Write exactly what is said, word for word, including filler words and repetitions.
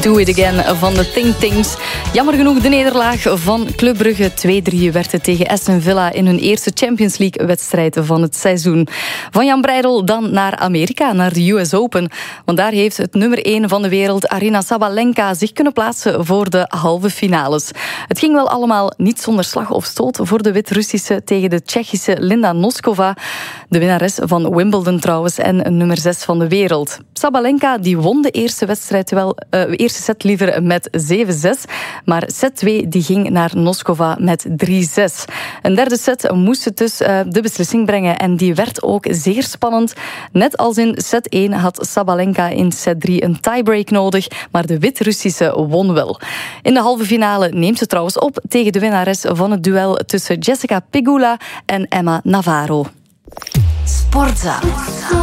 Do It Again van de Think Things. Jammer genoeg de nederlaag van Club Brugge. twee drie werd het tegen Aston Villa in hun eerste Champions League-wedstrijd van het seizoen. Van Jan Breydel dan naar Amerika, naar de U S Open. Want daar heeft het nummer één van de wereld, Aryna Sabalenka, zich kunnen plaatsen voor de halve finales. Het ging wel allemaal niet zonder slag of stoot voor de Wit-Russische tegen de Tsjechische Linda Noskova. De winnares van Wimbledon trouwens en nummer zes van de wereld. Sabalenka die won de eerste wedstrijd wel, uh, eerste set liever met zeven zes. Maar set twee die ging naar Noskova met drie zes. Een derde set moest het dus uh, de beslissing brengen. En die werd ook zeer spannend. Net als in set één had Sabalenka in set drie een tiebreak nodig. Maar de Wit-Russische won wel. In de halve finale neemt ze trouwens op tegen de winnares van het duel tussen Jessica Pegula en Emma Navarro. Sportza.